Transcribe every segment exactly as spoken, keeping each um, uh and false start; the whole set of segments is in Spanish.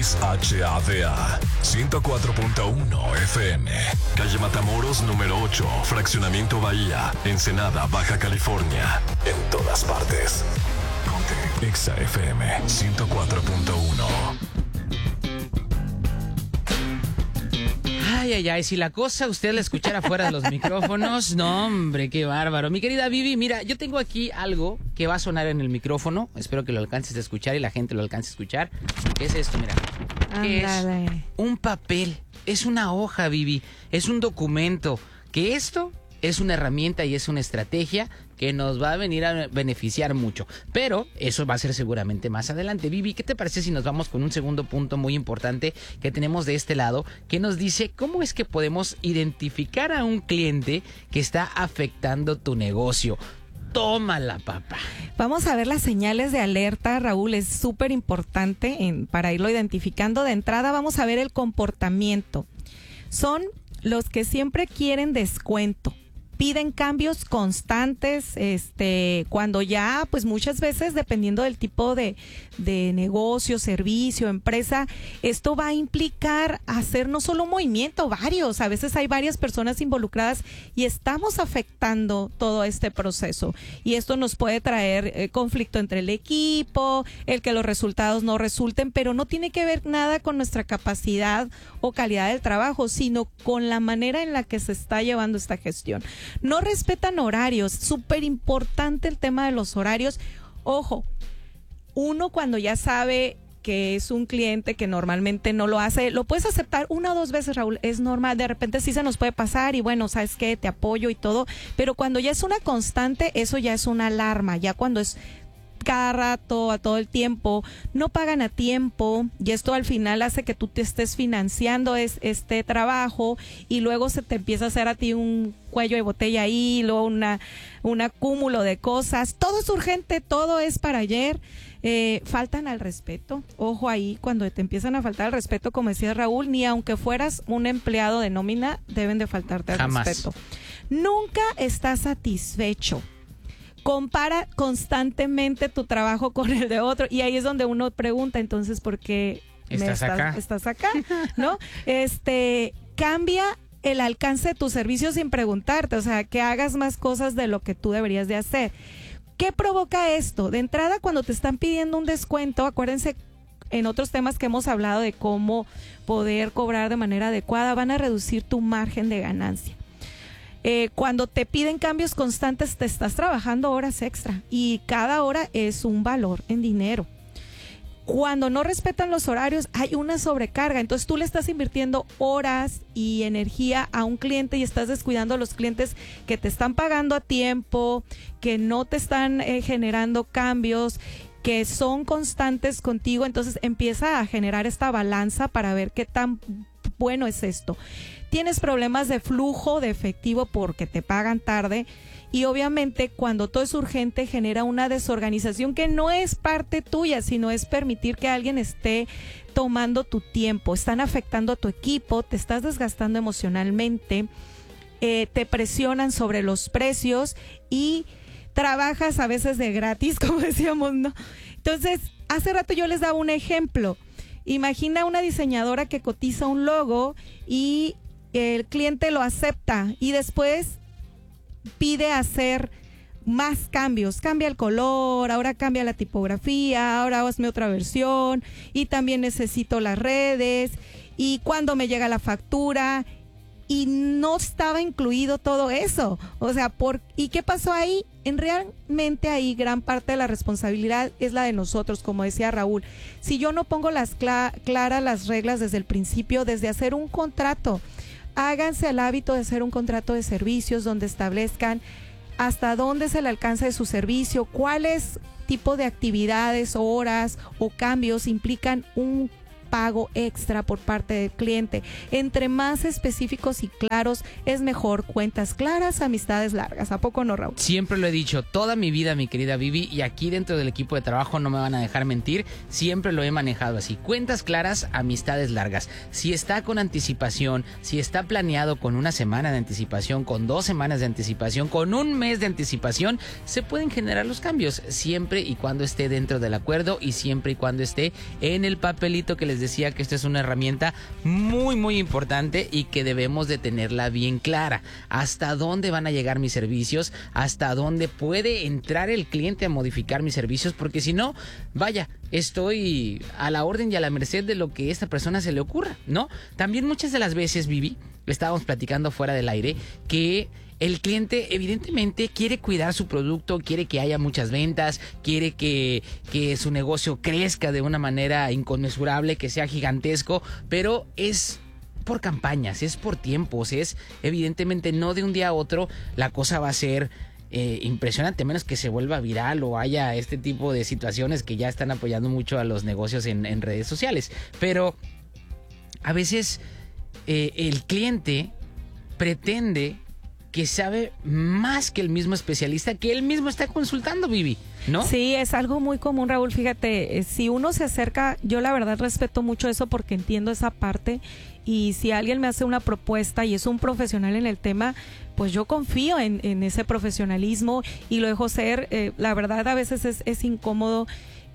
X H A D A ciento cuatro punto uno F M. Calle Matamoros número ocho, Fraccionamiento Bahía, Ensenada, Baja California. En todas partes. Ponte Exa F M ciento cuatro punto uno. Ay, ay, ay, si la cosa usted la escuchara fuera de los micrófonos, no, hombre, qué bárbaro. Mi querida Vivi, mira, yo tengo aquí algo que va a sonar en el micrófono. Espero que lo alcances a escuchar y la gente lo alcance a escuchar. ¿Qué es esto? Mira. ¿Qué es? Un papel. Es una hoja, Vivi. Es un documento. Que esto es una herramienta y es una estrategia que nos va a venir a beneficiar mucho. Pero eso va a ser seguramente más adelante. Vivi, ¿qué te parece si nos vamos con un segundo punto muy importante que tenemos de este lado, que nos dice cómo es que podemos identificar a un cliente que está afectando tu negocio? Tómala, papá. Vamos a ver las señales de alerta, Raúl, es súper importante en, para irlo identificando. De entrada vamos a ver el comportamiento. Son los que siempre quieren descuento. Piden cambios constantes, este, cuando ya, pues muchas veces, dependiendo del tipo de, de negocio, servicio, empresa, esto va a implicar hacer no solo un movimiento, varios. A veces hay varias personas involucradas y estamos afectando todo este proceso. Y esto nos puede traer eh, conflicto entre el equipo, el que los resultados no resulten, pero no tiene que ver nada con nuestra capacidad o calidad del trabajo, sino con la manera en la que se está llevando esta gestión. No respetan horarios, súper importante el tema de los horarios. Ojo, uno cuando ya sabe que es un cliente que normalmente no lo hace, lo puedes aceptar una o dos veces, Raúl, es normal, de repente sí se nos puede pasar y bueno, ¿sabes qué? Te apoyo y todo, pero cuando ya es una constante, eso ya es una alarma, ya cuando es cada rato, a todo el tiempo, no pagan a tiempo y esto al final hace que tú te estés financiando es, este trabajo y luego se te empieza a hacer a ti un cuello de botella ahí, luego una, un acúmulo de cosas, todo es urgente, todo es para ayer, eh, faltan al respeto, ojo ahí, cuando te empiezan a faltar al respeto, como decía Raúl, ni aunque fueras un empleado de nómina, deben de faltarte al Jamás. respeto. Nunca estás satisfecho. Compara constantemente tu trabajo con el de otro y ahí es donde uno pregunta, entonces, ¿por qué estás, me acá? estás, estás acá? ¿No? Este, cambia el alcance de tu servicio sin preguntarte, o sea, que hagas más cosas de lo que tú deberías de hacer. ¿Qué provoca esto? De entrada, cuando te están pidiendo un descuento, acuérdense en otros temas que hemos hablado de cómo poder cobrar de manera adecuada, van a reducir tu margen de ganancia. Eh, cuando te piden cambios constantes, te estás trabajando horas extra y cada hora es un valor en dinero. Cuando no respetan los horarios, hay una sobrecarga. Entonces tú le estás invirtiendo horas y energía a un cliente y estás descuidando a los clientes que te están pagando a tiempo, que no te están eh, generando cambios, que son constantes contigo. Entonces empieza a generar esta balanza para ver qué tan bueno es esto. Tienes problemas de flujo de efectivo porque te pagan tarde y obviamente cuando todo es urgente genera una desorganización que no es parte tuya, sino es permitir que alguien esté tomando tu tiempo. Están afectando a tu equipo, te estás desgastando emocionalmente, eh, te presionan sobre los precios y trabajas a veces de gratis, como decíamos, ¿no? Entonces, hace rato yo les daba un ejemplo. Imagina una diseñadora que cotiza un logo y el cliente lo acepta y después pide hacer más cambios, cambia el color, ahora cambia la tipografía, ahora hazme otra versión y también necesito las redes y cuando me llega la factura y no estaba incluido todo eso, o sea, por ¿y qué pasó ahí? En realmente ahí gran parte de la responsabilidad es la de nosotros, como decía Raúl. Si yo no pongo las cla- claras las reglas desde el principio, desde hacer un contrato, háganse el hábito de hacer un contrato de servicios donde establezcan hasta dónde es el alcance de su servicio, cuáles tipo de actividades, horas o cambios implican un pago extra por parte del cliente. Entre más específicos y claros es mejor. Cuentas claras, amistades largas. ¿A poco no, Raúl? Siempre lo he dicho, toda mi vida, mi querida Vivi, y aquí dentro del equipo de trabajo no me van a dejar mentir, siempre lo he manejado así. Cuentas claras, amistades largas. Si está con anticipación, si está planeado con una semana de anticipación, con dos semanas de anticipación, con un mes de anticipación, se pueden generar los cambios, siempre y cuando esté dentro del acuerdo y siempre y cuando esté en el papelito que les decía que esta es una herramienta muy, muy importante y que debemos de tenerla bien clara. ¿Hasta dónde van a llegar mis servicios? ¿Hasta dónde puede entrar el cliente a modificar mis servicios? Porque si no, vaya, estoy a la orden y a la merced de lo que a esta persona se le ocurra, ¿no? También muchas de las veces, Vivi, estábamos platicando fuera del aire, que el cliente evidentemente quiere cuidar su producto, quiere que haya muchas ventas, quiere que, que su negocio crezca de una manera inconmensurable, que sea gigantesco, pero es por campañas, es por tiempos, es evidentemente no de un día a otro la cosa va a ser eh, impresionante, menos que se vuelva viral o haya este tipo de situaciones que ya están apoyando mucho a los negocios en, en redes sociales. Pero a veces eh, el cliente pretende que sabe más que el mismo especialista que él mismo está consultando, Vivi, ¿no? Sí, es algo muy común, Raúl. Fíjate, eh, si uno se acerca, yo la verdad respeto mucho eso porque entiendo esa parte, y si alguien me hace una propuesta y es un profesional en el tema, pues yo confío en, en ese profesionalismo y lo dejo ser. Eh, la verdad a veces es, es incómodo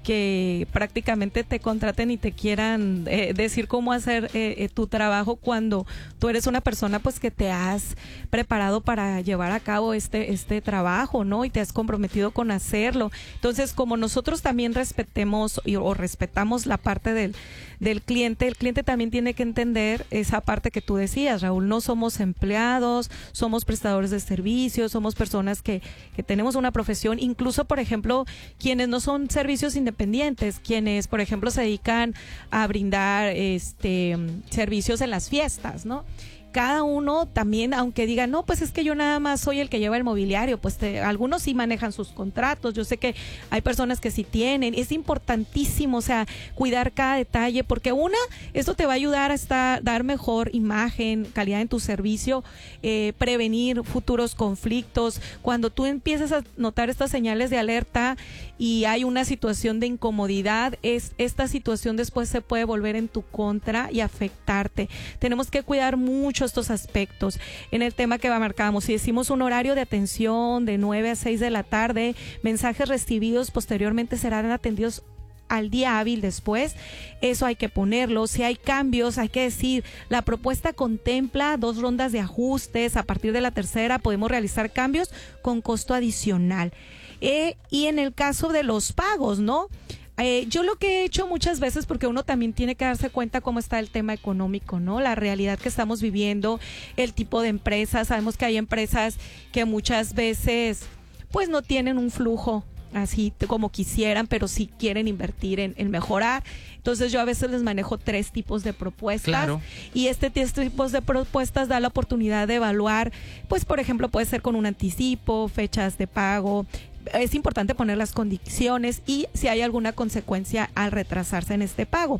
que prácticamente te contraten y te quieran eh, decir cómo hacer eh, eh, tu trabajo cuando tú eres una persona pues que te has preparado para llevar a cabo este este trabajo, ¿no? Y te has comprometido con hacerlo. Entonces, como nosotros también respetemos y, o respetamos la parte del del cliente, el cliente también tiene que entender esa parte que tú decías, Raúl. No somos empleados, somos prestadores de servicios, somos personas que, que tenemos una profesión. Incluso, por ejemplo, quienes no son servicios independientes, quienes, por ejemplo, se dedican a brindar este servicios en las fiestas, ¿no? Cada uno también, aunque diga, no, pues es que yo nada más soy el que lleva el mobiliario, pues te, algunos sí manejan sus contratos, yo sé que hay personas que sí tienen, es importantísimo, o sea, cuidar cada detalle, porque una, esto te va a ayudar a estar, dar mejor imagen, calidad en tu servicio, eh, prevenir futuros conflictos. Cuando tú empiezas a notar estas señales de alerta y hay una situación de incomodidad, es, esta situación después se puede volver en tu contra y afectarte. Tenemos que cuidar mucho estos aspectos. En el tema que marcamos, si decimos un horario de atención de nueve a seis de la tarde, mensajes recibidos posteriormente serán atendidos al día hábil después, eso hay que ponerlo. Si hay cambios, hay que decir, la propuesta contempla dos rondas de ajustes, a partir de la tercera podemos realizar cambios con costo adicional. Eh, y en el caso de los pagos, ¿no? Eh, yo lo que he hecho muchas veces, porque uno también tiene que darse cuenta cómo está el tema económico, ¿no? La realidad que estamos viviendo, el tipo de empresas. Sabemos que hay empresas que muchas veces pues no tienen un flujo así como quisieran, pero sí quieren invertir en, en mejorar. Entonces yo a veces les manejo tres tipos de propuestas. Claro. Y este tres tipos de propuestas da la oportunidad de evaluar, pues por ejemplo puede ser con un anticipo, fechas de pago. Es importante poner las condiciones y si hay alguna consecuencia al retrasarse en este pago.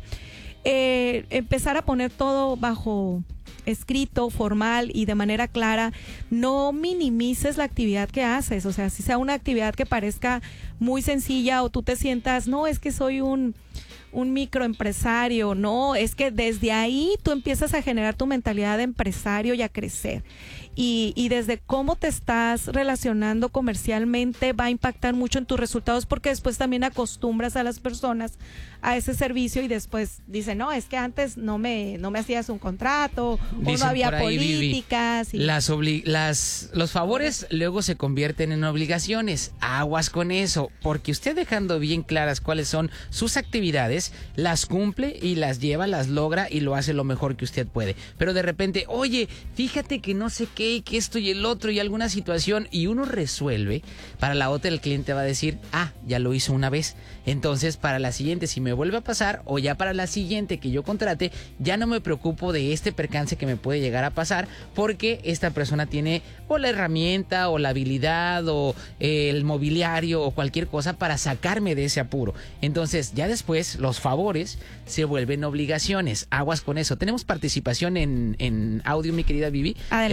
Eh, empezar a poner todo bajo escrito, formal y de manera clara. No minimices la actividad que haces, o sea, si sea una actividad que parezca muy sencilla o tú te sientas, no, es que soy un un microempresario, no, es que desde ahí tú empiezas a generar tu mentalidad de empresario y a crecer. Y, y desde cómo te estás relacionando comercialmente va a impactar mucho en tus resultados, porque después también acostumbras a las personas a ese servicio y después dicen, no, es que antes no me no me hacías un contrato, Dicen o no había por ahí, políticas. Vivi, y... las, obli- las Los favores luego se convierten en obligaciones. Aguas con eso, porque usted dejando bien claras cuáles son sus actividades, las cumple y las lleva, las logra y lo hace lo mejor que usted puede. Pero de repente, oye, fíjate que no sé qué, y que esto y el otro y alguna situación, y uno resuelve, para la otra el cliente va a decir, ah, ya lo hizo una vez, entonces para la siguiente si me vuelve a pasar, o ya para la siguiente que yo contrate, ya no me preocupo de este percance que me puede llegar a pasar, porque esta persona tiene o la herramienta o la habilidad o eh, el mobiliario o cualquier cosa para sacarme de ese apuro. Entonces ya después los favores se vuelven obligaciones. Aguas con eso. Tenemos participación en, en audio, mi querida Vivi. Adelante.